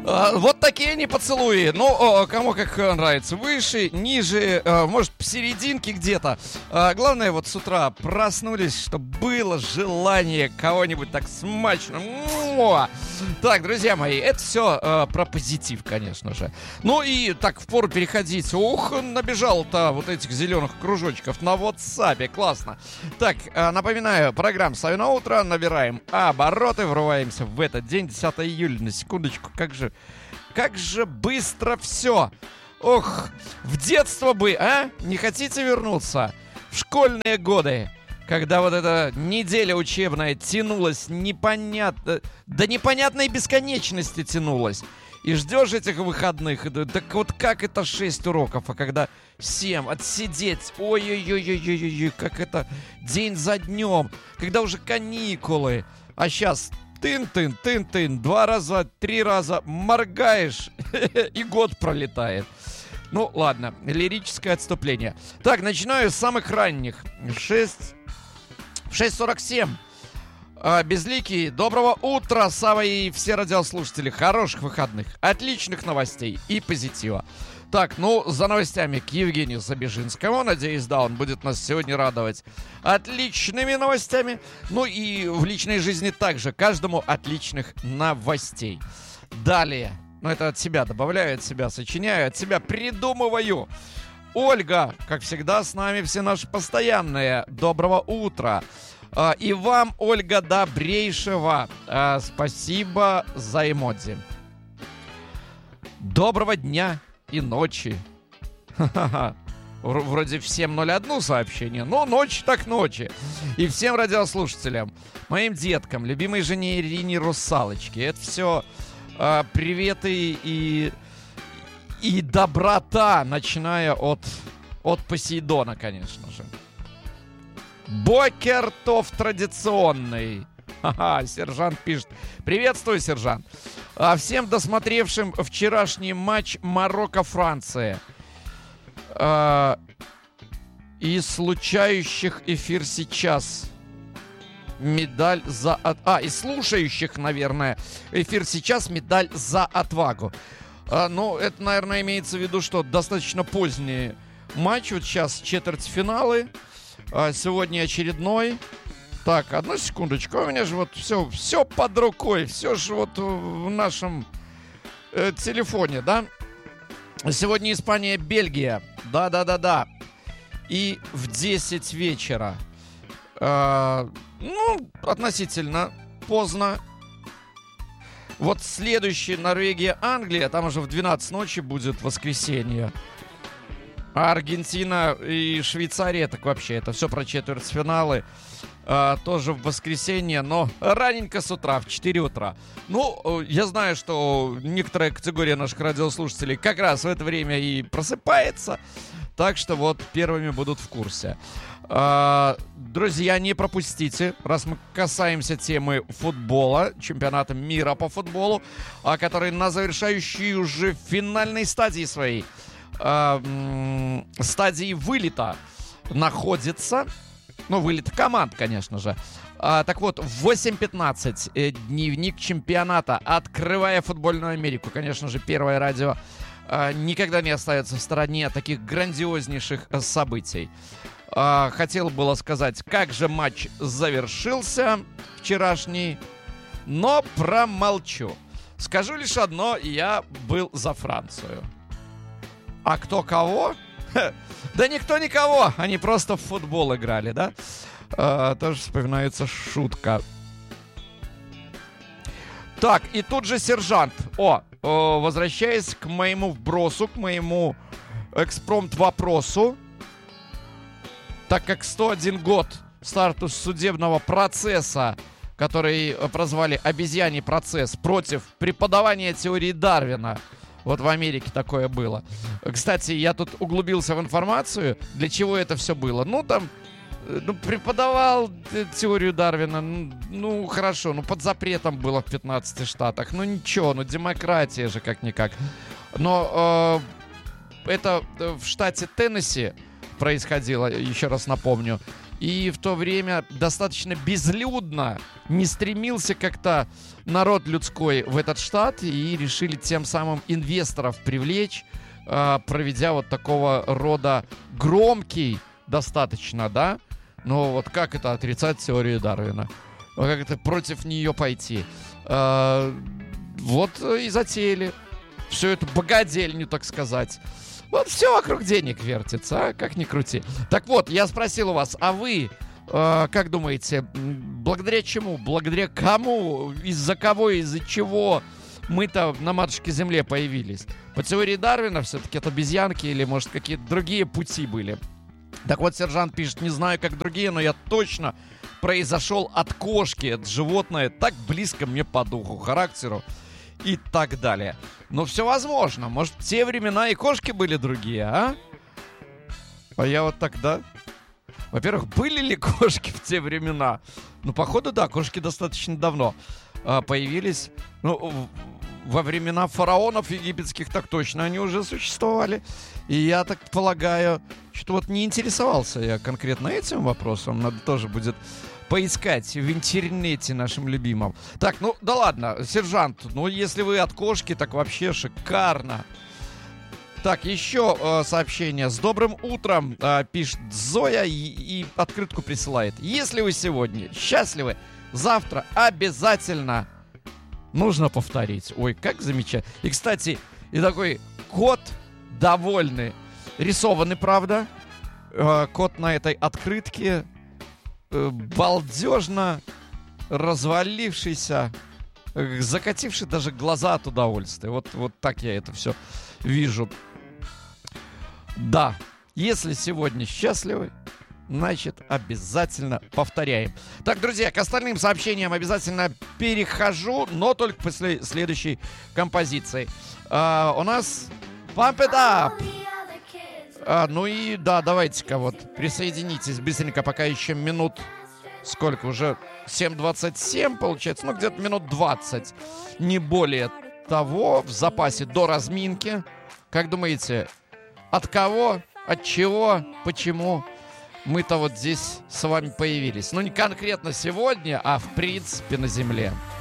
Вот такие они поцелуи. Ну, кому как нравится. Выше, ниже, может, посерединке где-то. Главное, вот с утра проснулись, чтобы было желание кого-нибудь так смачно. Так, друзья мои, это все про позитив, конечно же. Ну и так, впору переходить. Ух, набежал-то вот этих зеленых кружочков на WhatsApp. Классно. Так, напоминаю, программа «Славино утро». Набираем обороты, врываемся в этот день, 10 июля. На секундочку, как же быстро все. Ох, в детство бы, а? Не хотите вернуться? В школьные годы, когда вот эта неделя учебная тянулась до непонятной бесконечности тянулась. И ждешь этих выходных. Так вот как это 6 уроков, а когда 7, отсидеть. Ой-ой-ой-ой-ой-ой, как это день за днем. Когда уже каникулы. А сейчас тын-тын, 2 раза, 3 раза моргаешь, и год пролетает. Ну, ладно, лирическое отступление. Так, начинаю с самых ранних. 6:47. Безликий, доброго утра, Сава и все радиослушатели. Хороших выходных, отличных новостей и позитива. Так, ну, за новостями к Евгению Забежинскому. Надеюсь, да, он будет нас сегодня радовать отличными новостями. Ну и в личной жизни также. Каждому отличных новостей. Далее. Ну, это от себя добавляю, от себя сочиняю, от себя придумываю. Ольга, как всегда, с нами все наши постоянные. Доброго утра. И вам, Ольга, добрейшего. Спасибо за эмодзи. Доброго дня и ночи. Вроде всем 01 сообщение. Ну, ночь так ночи. И всем радиослушателям, моим деткам, любимой жене Ирине Русалочке. Это все приветы и доброта, начиная от Посейдона, конечно же. Бокертов традиционный. Ха-ха, сержант пишет. Приветствую, сержант. Всем досмотревшим вчерашний матч Марокко-Франция. И случающих эфир сейчас. Медаль за... и слушающих, наверное, эфир сейчас, медаль за отвагу. Ну, это, наверное, имеется в виду, что достаточно поздний матч. Вот сейчас четвертьфиналы. Сегодня очередной. Так, одну секундочку. У меня же вот все под рукой. Все же вот в нашем телефоне, да? Сегодня Испания, Бельгия. Да. И в 10 вечера. Ну, относительно поздно. Вот следующий Норвегия, Англия. Там уже в 12 ночи будет воскресенье. А Аргентина и Швейцария, так вообще, это все про четвертьфиналы. Тоже в воскресенье, но раненько с утра, в 4 утра. Ну, я знаю, что некоторая категория наших радиослушателей как раз в это время и просыпается. Так что вот первыми будут в курсе. Друзья, не пропустите, раз мы касаемся темы футбола, чемпионата мира по футболу, который на завершающей уже финальной стадии своей, стадии вылета находится. Ну, вылет команд, конечно же. Так вот, в 8:15 дневник чемпионата, открывая футбольную Америку. Конечно же, Первое радио никогда не остается в стороне таких грандиознейших событий. Хотел было сказать, как же матч завершился вчерашний, но промолчу. Скажу лишь одно: я был за Францию. А кто кого? Да никто никого, они просто в футбол играли, да? Тоже вспоминается шутка. Так, и тут же сержант. Возвращаясь к моему вбросу, к моему экспромт-вопросу, так как 101 год старту судебного процесса, который прозвали «Обезьяний процесс», против преподавания теории Дарвина. Вот в Америке такое было. Кстати, я тут углубился в информацию, для чего это все было. Ну, там, преподавал теорию Дарвина, ну, хорошо, под запретом было в 15 штатах. Ну, ничего, демократия же как-никак. Но это в штате Теннесси происходило, еще раз напомню. И в то время достаточно безлюдно не стремился как-то народ людской в этот штат. И решили тем самым инвесторов привлечь, проведя вот такого рода громкий достаточно, да? Но вот как это отрицать теорию Дарвина? Как это против нее пойти? Вот и затеяли всю эту богадельню, так сказать. Вот все вокруг денег вертится, как ни крути. Так вот, я спросил у вас, а вы, как думаете, благодаря чему, благодаря кому, из-за кого, из-за чего мы-то на матушке Земле появились? По теории Дарвина все-таки это обезьянки или, может, какие-то другие пути были? Так вот, сержант пишет, не знаю, как другие, но я точно произошел от кошки. Это животное так близко мне по духу, характеру и так далее. Но все возможно. Может, в те времена и кошки были другие, а? А я вот тогда... Во-первых, были ли кошки в те времена? Ну, походу, да, кошки достаточно давно появились. Ну, во времена фараонов египетских так точно они уже существовали. И я так полагаю, что вот не интересовался я конкретно этим вопросом. Надо тоже будет поискать в интернете нашим любимым. Так, ну да ладно, сержант, ну если вы от кошки, так вообще шикарно. Так, еще сообщение. С добрым утром, пишет Зоя и открытку присылает. Если вы сегодня счастливы, завтра обязательно нужно повторить. Ой, как замечательно. И, кстати, и такой кот довольный. Рисованный, правда. Кот на этой открытке балдежно развалившийся, закативший даже глаза от удовольствия. Вот так я это все вижу. Да, если сегодня счастливы, значит, обязательно повторяем. Так, друзья, к остальным сообщениям обязательно перехожу, но только после следующей композиции. У нас Pump It Up. Ну и да, давайте-ка вот присоединитесь быстренько, пока еще минут... Сколько? Уже 7:27 получается. Ну, где-то минут 20. Не более того в запасе до разминки. Как думаете, от кого, от чего, почему мы-то вот здесь с вами появились? Ну, не конкретно сегодня, а в принципе на Земле.